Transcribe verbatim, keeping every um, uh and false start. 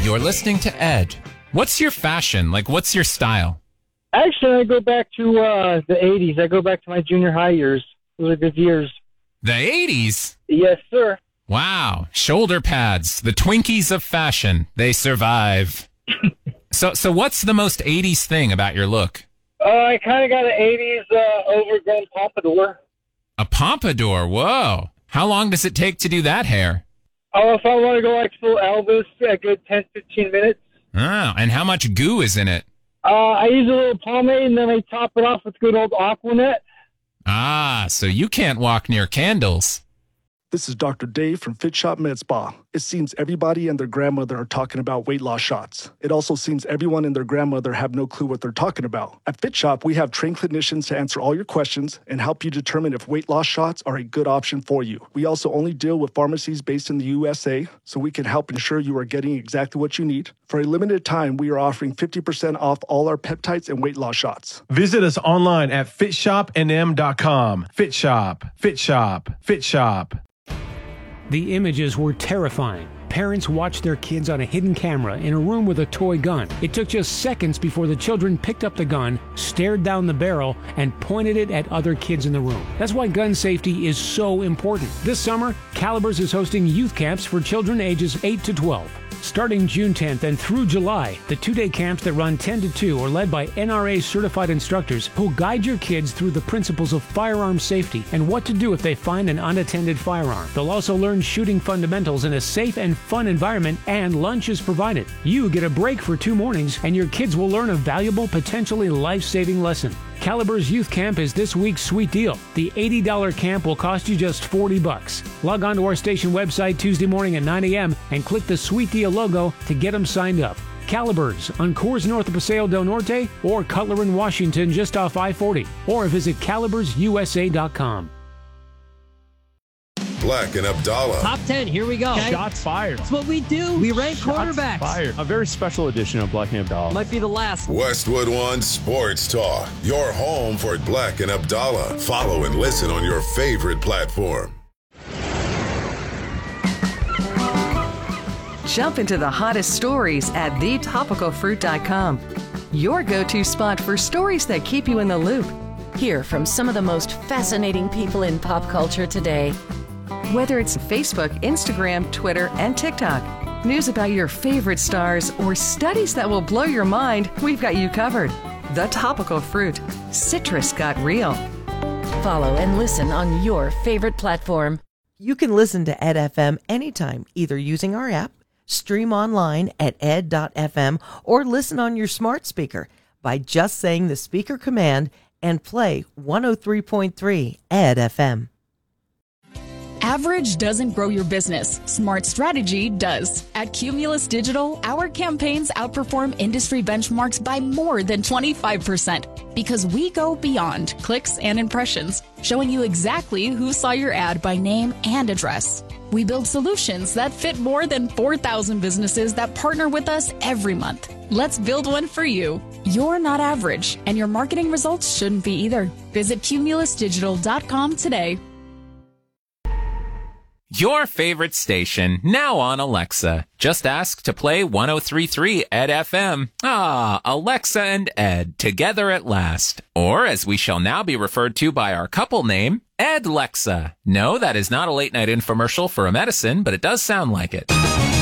You're listening to Ed. What's your fashion? Like, what's your style? Actually, I go back to uh, the eighties. I go back to my junior high years. Those are good years. The eighties? Yes, sir. Wow. Shoulder pads, the Twinkies of fashion. They survive. so so what's the most eighties thing about your look? Uh, I kind of got an eighties uh, overgrown pompadour. A pompadour? Whoa. How long does it take to do that hair? Oh, if I want to go like full Elvis, a good ten, fifteen minutes. Oh, and how much goo is in it? Uh, I use a little pomade, and then I top it off with good old Aquanet. Ah, so you can't walk near candles. This is Doctor Dave from Fit Shop Med Spa. It seems everybody and their grandmother are talking about weight loss shots. It also seems everyone and their grandmother have no clue what they're talking about. At Fit Shop, we have trained clinicians to answer all your questions and help you determine if weight loss shots are a good option for you. We also only deal with pharmacies based in the U S A, so we can help ensure you are getting exactly what you need. For a limited time, we are offering fifty percent off all our peptides and weight loss shots. Visit us online at fit shop n m dot com. Fit Shop, Fit Shop, Fit Shop. The images were terrifying. Parents watched their kids on a hidden camera in a room with a toy gun. It took just seconds before the children picked up the gun, stared down the barrel, and pointed it at other kids in the room. That's why gun safety is so important. This summer, Calibers is hosting youth camps for children ages eight to twelve. Starting June tenth and through July, the two-day camps that run ten to two are led by N R A-certified instructors who'll guide your kids through the principles of firearm safety and what to do if they find an unattended firearm. They'll also learn shooting fundamentals in a safe and fun environment, and lunch is provided. You get a break for two mornings, and your kids will learn a valuable, potentially life-saving lesson. Calibers Youth Camp is this week's sweet deal. The eighty dollars camp will cost you just forty bucks. Log on to our station website Tuesday morning at nine a.m. and click the Sweet Deal logo to get them signed up. Calibers on Coors north of Paseo del Norte or Cutler in Washington just off I forty, or visit calibers u s a dot com. Black and Abdallah. Top ten, here we go. Okay. Shots fired. That's what we do. We rank Shots quarterbacks. Fired. A very special edition of Black and Abdallah. Might be the last. Westwood One Sports Talk. Your home for Black and Abdallah. Follow and listen on your favorite platform. Jump into the hottest stories at the topical fruit dot com. Your go-to spot for stories that keep you in the loop. Hear from some of the most fascinating people in pop culture today. Whether it's Facebook, Instagram, Twitter, and TikTok, news about your favorite stars, or studies that will blow your mind, we've got you covered. The Topical Fruit. Citrus got real. Follow and listen on your favorite platform. You can listen to Ed F M anytime, either using our app, stream online at ed dot f m, or listen on your smart speaker by just saying the speaker command and play one oh three point three Ed F M. Average doesn't grow your business. Smart strategy does. At Cumulus Digital, our campaigns outperform industry benchmarks by more than twenty-five percent because we go beyond clicks and impressions, showing you exactly who saw your ad by name and address. We build solutions that fit more than four thousand businesses that partner with us every month. Let's build one for you. You're not average, and your marketing results shouldn't be either. Visit cumulus digital dot com today. Your favorite station, now on Alexa. Just ask to play one oh three point three Ed F M. Ah, Alexa and Ed, together at last. Or, as we shall now be referred to by our couple name, Ed-Lexa. No, that is not a late-night infomercial for a medicine, but it does sound like it.